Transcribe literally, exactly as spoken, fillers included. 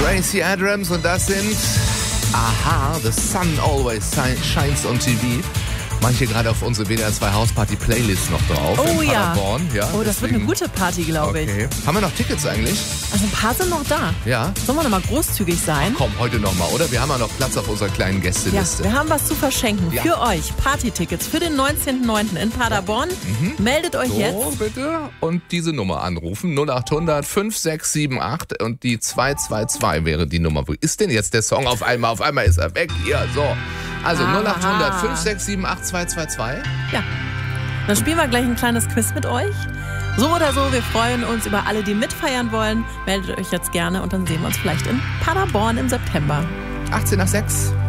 Gracie Abrams und das sind Aha, The Sun Always Shines on T V. Mache ich hier gerade auf unsere W D R zwei Hausparty Playlist noch drauf. Oh in ja. Paderborn. ja. Oh, das deswegen. wird eine gute Party, glaube ich. Okay. Haben wir noch Tickets eigentlich? Also ein paar sind noch da. Ja. Sollen wir noch mal großzügig sein? Komm, heute noch mal, oder? Wir haben ja noch Platz auf unserer kleinen Ja, Gästeliste. wir haben was zu verschenken. Ja. Für euch. Partytickets für den neunzehnten neunten in Paderborn. Mhm. Meldet euch So, jetzt. bitte. Und diese Nummer anrufen. null acht hundert fünf sechs sieben acht und die zwei zwei zwei wäre die Nummer. Wo ist denn jetzt der Song auf einmal? Auf einmal ist er weg. Hier, so. Also Aha. null acht hundert fünf sechs sieben acht zwei zwei zwei. Ja. Dann spielen wir gleich ein kleines Quiz mit euch. So oder so, wir freuen uns über alle, die mitfeiern wollen. Meldet euch jetzt gerne und dann sehen wir uns vielleicht in Paderborn im September. achtzehn nach sechs.